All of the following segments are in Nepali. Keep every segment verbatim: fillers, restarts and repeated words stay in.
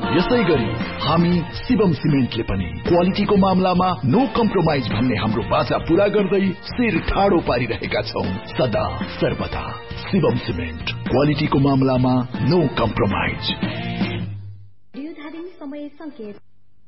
यसै गरी हामी शिवम सिमेन्टले पनि क्वालिटीको मामलामा नो कम्प्रोमाइज भन्ने हाम्रो बाचा पूरा गर्दै शिर ठाडो पारिरहेका छौं। सदा सर्वदा शिवम सिमेन्ट, क्वालिटीको मामलामा नो कम्प्रोमाइज। समय संकेत।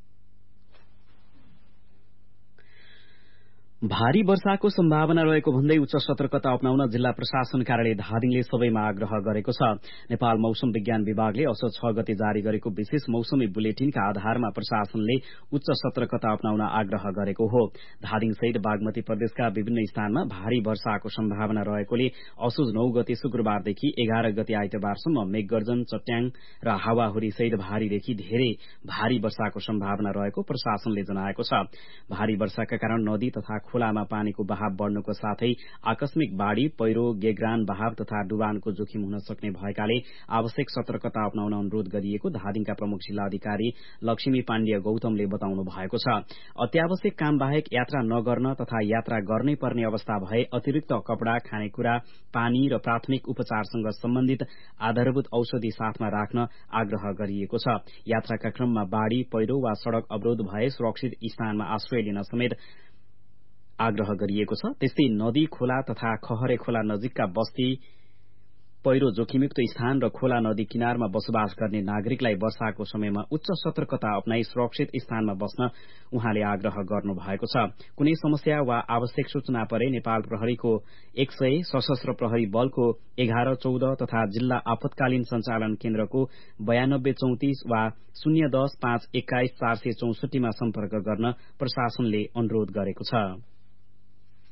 भारी वर्षाको सम्भावना रहेको भन्दै उच्च सतर्कता अपनाउन जिल्ला प्रशासन कार्यालय धादिङले सबैमा आग्रह गरेको छ। नेपाल मौसम विज्ञान विभागले असोज छ गते जारी गरेको विशेष मौसमी बुलेटिनका आधारमा प्रशासनले उच्च सतर्कता अपनाउन आग्रह गरेको हो। धादिङ सहित बागमती प्रदेशका विभिन्न स्थानमा भारी वर्षाको सम्भावना रहेकोले असोज नौ गते शुक्रबारदेखि एघार गते आइतबारसम्म मेघगर्जन, चट्याङ र हावाहुरी सहित भारीदेखि धेरै भारी वर्षाको सम्भावना रहेको प्रशासनले जनाएको छ। भारी वर्षाका कारण नदी तथा खोलामा पानीको बहाव बढ्नुको साथै आकस्मिक बाढ़ी, पहिरो, गेग्रान बहाव तथा डुबानको जोखिम हुन सक्ने भएकाले आवश्यक सतर्कता अपनाउन अनुरोध गरिएको धादिङका प्रमुख जिल्लाधिकारी लक्ष्मी पाण्डेय गौतमले बताउनु भएको छ। अत्यावश्यक काम बाहेक यात्रा नगर्न तथा यात्रा गर्नै पर्ने अवस्था भए अतिरिक्त कपड़ा, खानेकुरा, पानी र प्राथमिक उपचारसँग सम्बन्धित आधारभूत औषधि साथमा राख्न आग्रह गरिएको छ। यात्राका क्रममा बाढ़ी, पहिरो वा सड़क अवरोध भए सुरक्षित स्थानमा आश्रय लिन समेत आग्रह गरिएको छ। त्यस्तै नदी, खोला तथा खहरे खोला नजिकका बस्ती, पहिरो जोखिमयुक्त स्थान र खोला नदी किनारमा बसोबास गर्ने नागरिकलाई वर्षाको समयमा उच्च सतर्कता अपनाई सुरक्षित स्थानमा बस्न उहाँले आग्रह गर्नु भएको छ। कुनै समस्या वा आवश्यक सूचना परे नेपाल प्रहरीको एक सय, सशस्त्र प्रहरी बलको एघार चौध तथा जिल्ला आपतकालीन संचालन केन्द्रको बयानब्बे चौतिस वा शून्य दस पाँच एक्काइस चार सय चौसठीमा सम्पर्क गर्न प्रशासनले अनुरोध गरेको छ।